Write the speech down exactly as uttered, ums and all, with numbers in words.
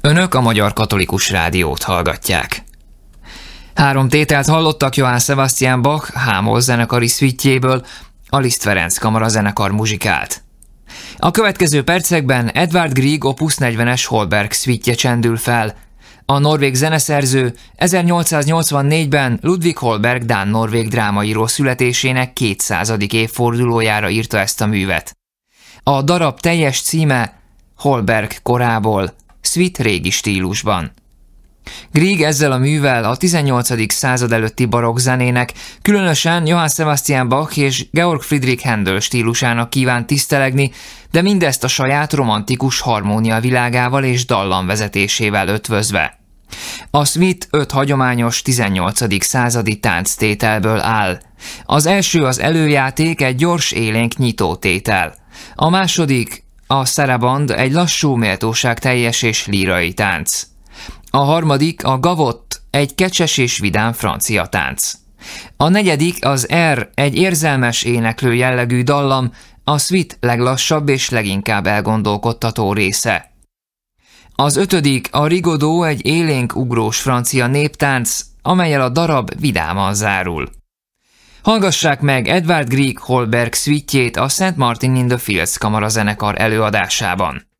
Önök a Magyar Katolikus Rádiót hallgatják. Három tételt hallottak Johann Sebastian Bach H-moll zenekari szvítjéből, a Liszt Ferenc kamarazenekar muzsikált. A következő percekben Edvard Grieg opus negyvenes Holberg szvítje csendül fel. A norvég zeneszerző ezernyolcszáznyolcvannégyben Ludwig Holberg dán-norvég drámaíró születésének kétszázadik évfordulójára írta ezt a művet. A darab teljes címe Holberg korából, szvit régi stílusban. Grieg ezzel a művel a tizennyolcadik század előtti barokk zenének, különösen Johann Sebastian Bach és Georg Friedrich Händel stílusának kíván tisztelegni, de mindezt a saját romantikus harmónia világával és dallamvezetésével ötvözve. A szvit öt hagyományos tizennyolcadik századi tánctételből áll. Az első az előjáték, egy gyors élénk nyitótétel. A második, a saraband, egy lassú méltóságteljes és lírai tánc. A harmadik, a gavott, egy kecses és vidám francia tánc. A negyedik, az R, egy érzelmes éneklő jellegű dallam, a szvit leglassabb és leginkább elgondolkodtató része. Az ötödik, a rigodó, egy élénk ugrós francia néptánc, amellyel a darab vidáman zárul. Hallgassák meg Edvard Grieg Holberg szvítjét a Saint Martin in the Fields kamarazenekar előadásában.